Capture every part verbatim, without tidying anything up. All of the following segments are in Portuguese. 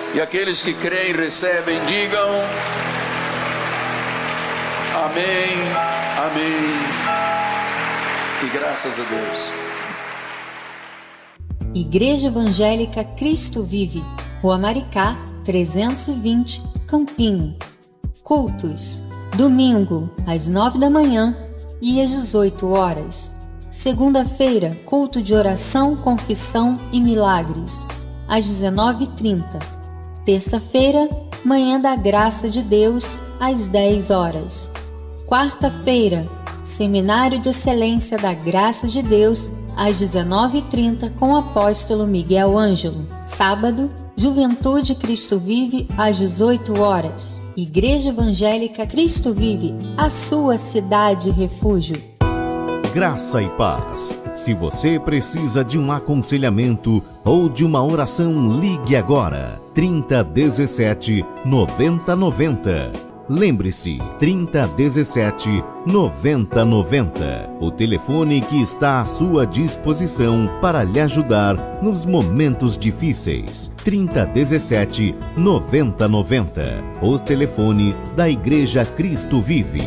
E aqueles que creem e recebem, digam amém, amém e graças a Deus. Igreja Evangélica Cristo Vive, Rua Maricá, trezentos e vinte, Campinho. Cultos: domingo, às nove da manhã e às dezoito horas. Segunda-feira, culto de oração, confissão e milagres, às dezenove e trinta. Terça-feira, Manhã da Graça de Deus, às dez horas. Quarta-feira, Seminário de Excelência da Graça de Deus, às dezenove e trinta, com o apóstolo Miguel Ângelo. Sábado, Juventude Cristo Vive, às dezoito horas. Igreja Evangélica Cristo Vive, a sua cidade refúgio. Graça e paz. Se você precisa de um aconselhamento ou de uma oração, ligue agora. trinta dezessete, noventa noventa. Lembre-se, trinta dezessete, noventa noventa. O telefone que está à sua disposição para lhe ajudar nos momentos difíceis. trinta dezessete, noventa noventa. O telefone da Igreja Cristo Vive.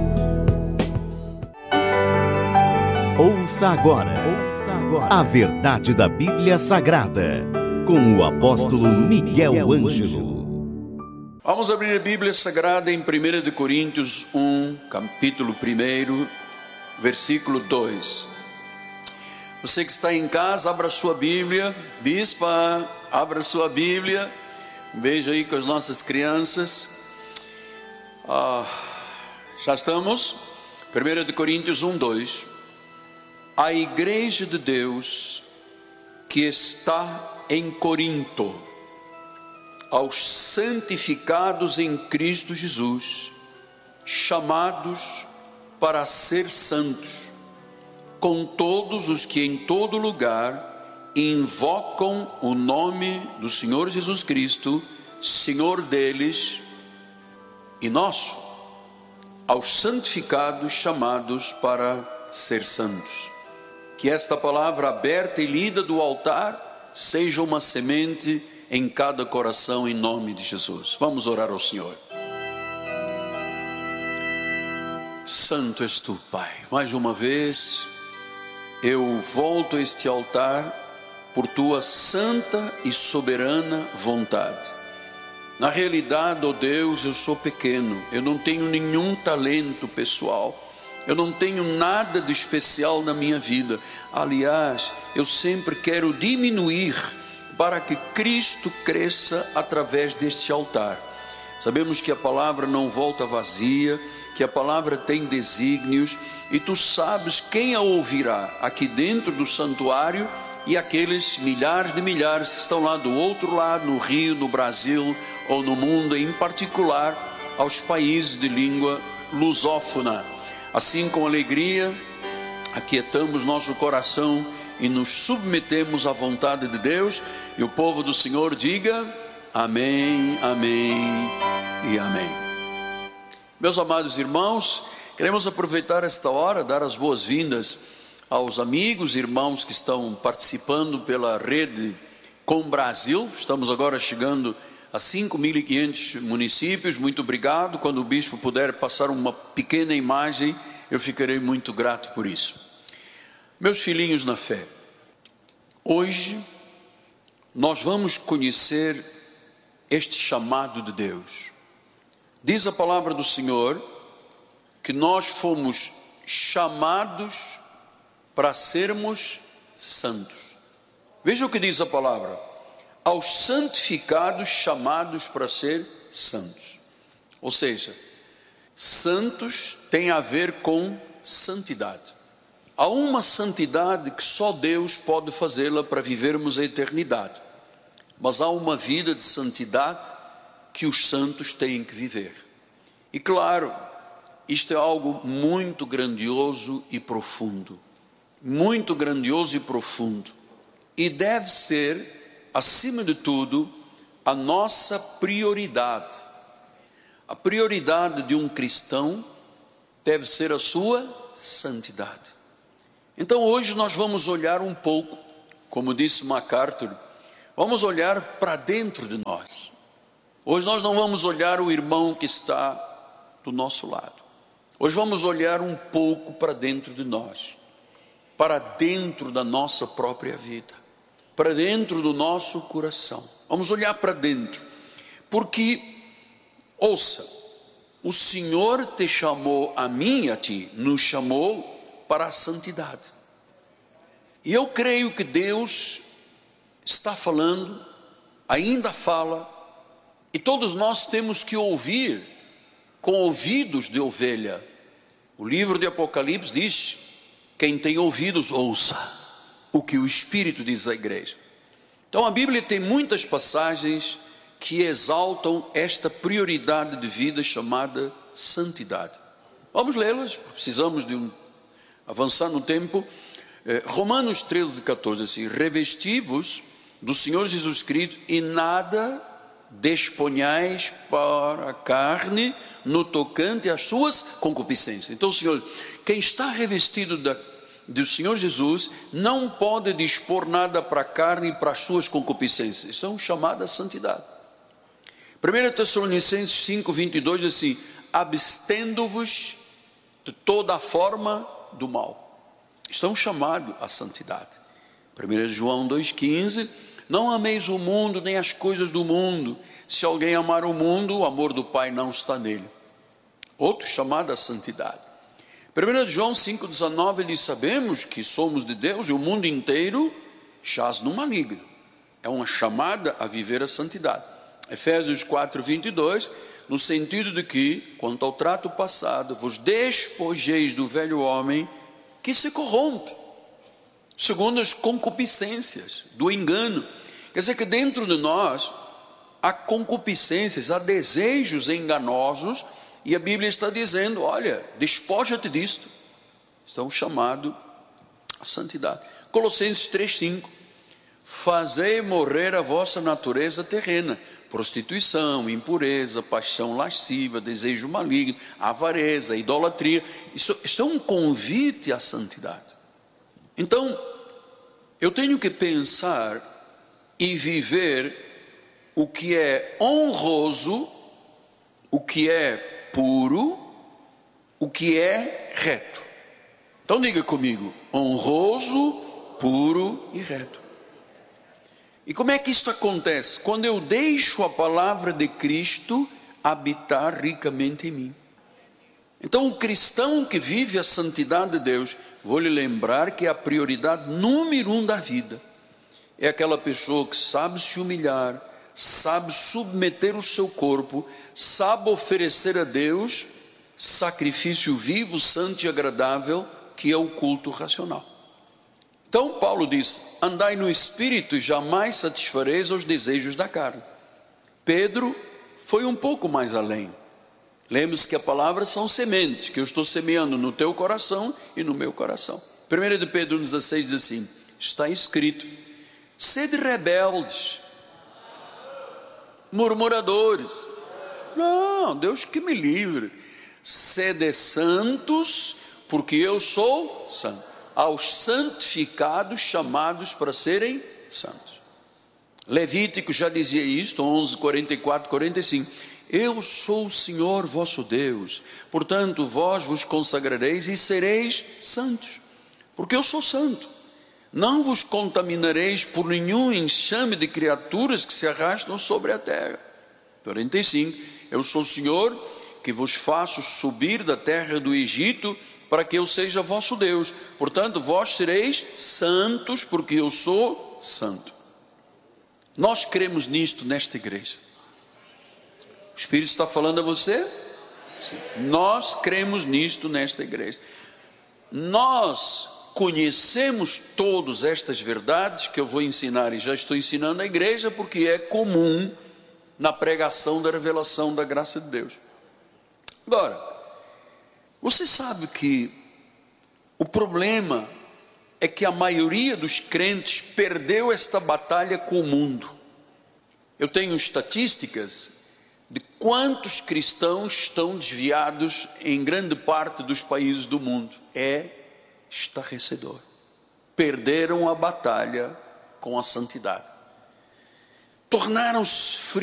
Ouça agora, ouça agora a verdade da Bíblia Sagrada, com o apóstolo Miguel Ângelo. Vamos abrir a Bíblia Sagrada em primeira de Coríntios um, capítulo um, versículo dois. Você que está em casa, abra sua Bíblia. Bispa, abra sua Bíblia. Um beijo aí com as nossas crianças. Ah, já estamos? primeira de Coríntios um, dois. A igreja de Deus que está em Corinto, aos santificados em Cristo Jesus, chamados para ser santos, com todos os que em todo lugar invocam o nome do Senhor Jesus Cristo, Senhor deles e nosso, aos santificados chamados para ser santos. Que esta palavra aberta e lida do altar seja uma semente em cada coração, em nome de Jesus. Vamos orar ao Senhor. Santo és tu, Pai. Mais uma vez eu volto a este altar por tua santa e soberana vontade. Na realidade, ó Deus, eu sou pequeno, eu não tenho nenhum talento pessoal. Eu não tenho nada de especial na minha vida. Aliás, eu sempre quero diminuir para que Cristo cresça através deste altar. Sabemos que a palavra não volta vazia, que a palavra tem desígnios, e tu sabes quem a ouvirá aqui dentro do santuário e aqueles milhares de milhares que estão lá do outro lado, no Rio, no Brasil ou no mundo, em particular aos países de língua lusófona. Assim, com alegria, aquietamos nosso coração e nos submetemos à vontade de Deus. E o povo do Senhor diga amém, amém e amém. Meus amados irmãos, queremos aproveitar esta hora, dar as boas-vindas aos amigos e irmãos que estão participando pela rede Com Brasil. Estamos agora chegando a cinco mil e quinhentos municípios. Muito obrigado. Quando o bispo puder passar uma pequena imagem, eu ficarei muito grato por isso. Meus filhinhos na fé, hoje nós vamos conhecer este chamado de Deus. Diz a palavra do Senhor que nós fomos chamados para sermos santos. Veja o que diz a palavra: aos santificados chamados para ser santos. Ou seja, santos tem a ver com santidade. Há uma santidade que só Deus pode fazê-la para vivermos a eternidade. Mas há uma vida de santidade que os santos têm que viver. E claro, isto é algo muito grandioso e profundo. Muito grandioso e profundo. E deve ser, acima de tudo, a nossa prioridade. A prioridade de um cristão deve ser a sua santidade. Então hoje nós vamos olhar um pouco, como disse MacArthur, vamos olhar para dentro de nós. Hoje nós não vamos olhar o irmão que está do nosso lado. Hoje vamos olhar um pouco para dentro de nós, para dentro da nossa própria vida, para dentro do nosso coração. Vamos olhar para dentro, porque, ouça, o Senhor te chamou, a mim e a ti, nos chamou para a santidade. E eu creio que Deus está falando, ainda fala, e todos nós temos que ouvir com ouvidos de ovelha. O livro de Apocalipse diz: quem tem ouvidos, ouça o que o Espírito diz à igreja. Então a Bíblia tem muitas passagens que exaltam esta prioridade de vida chamada santidade. Vamos lê-las, precisamos de um, avançar no tempo. eh, Romanos treze, catorze, assim: revesti-vos do Senhor Jesus Cristo e nada desponhais para a carne no tocante às suas concupiscências. Então, Senhor, quem está revestido da, do Senhor Jesus não pode dispor nada para a carne e para as suas concupiscências. Isso é uma chamada santidade. primeira Tessalonicenses cinco, vinte e dois diz assim: abstendo-vos de toda a forma do mal. Isso é um chamado à santidade. primeira João dois, quinze: não ameis o mundo nem as coisas do mundo. Se alguém amar o mundo, o amor do Pai não está nele. Outro chamado à santidade. primeira João cinco, dezenove diz: sabemos que somos de Deus e o mundo inteiro jaz no maligno. É uma chamada a viver a santidade. Efésios quatro, vinte e dois, no sentido de que, quanto ao trato passado, vos despojeis do velho homem que se corrompe segundo as concupiscências do engano. Quer dizer que dentro de nós há concupiscências, há desejos enganosos, e a Bíblia está dizendo: olha, despoja-te disto. Estão chamados à santidade. Colossenses três, cinco: fazei morrer a vossa natureza terrena: prostituição, impureza, paixão lasciva, desejo maligno, avareza, idolatria. Isso, isso é um convite à santidade. Então, eu tenho que pensar e viver o que é honroso, o que é puro, o que é reto. Então diga comigo: honroso, puro e reto. E como é que isso acontece? Quando eu deixo a palavra de Cristo habitar ricamente em mim. Então o cristão que vive a santidade de Deus, vou lhe lembrar que é a prioridade número um da vida. É aquela pessoa que sabe se humilhar, sabe submeter o seu corpo, sabe oferecer a Deus sacrifício vivo, santo e agradável, que é o culto racional. Então Paulo diz: andai no Espírito e jamais satisfareis os desejos da carne. Pedro foi um pouco mais além. Lembre-se que a palavra são sementes que eu estou semeando no teu coração e no meu coração. primeira de Pedro dezesseis diz assim: está escrito: sede rebeldes, murmuradores. Não, Deus que me livre. Sede santos, porque eu sou santo. Aos santificados, chamados para serem santos. Levítico já dizia isto, onze, quarenta e quatro, quarenta e cinco: eu sou o Senhor vosso Deus, portanto vós vos consagrareis e sereis santos, porque eu sou santo. Não vos contaminareis por nenhum enxame de criaturas que se arrastam sobre a terra. quarenta e cinco: eu sou o Senhor que vos faço subir da terra do Egito, para que eu seja vosso Deus, portanto vós sereis santos, porque eu sou santo. Nós cremos nisto nesta igreja. O Espírito está falando a você? Sim. Nós cremos nisto nesta igreja. Nós conhecemos todas estas verdades que eu vou ensinar, e já estou ensinando à igreja, porque é comum na pregação da revelação da graça de Deus. Agora, você sabe que o problema é que a maioria dos crentes perdeu esta batalha com o mundo. Eu tenho estatísticas de quantos cristãos estão desviados em grande parte dos países do mundo. É estarrecedor. Perderam a batalha com a santidade. Tornaram-se frios.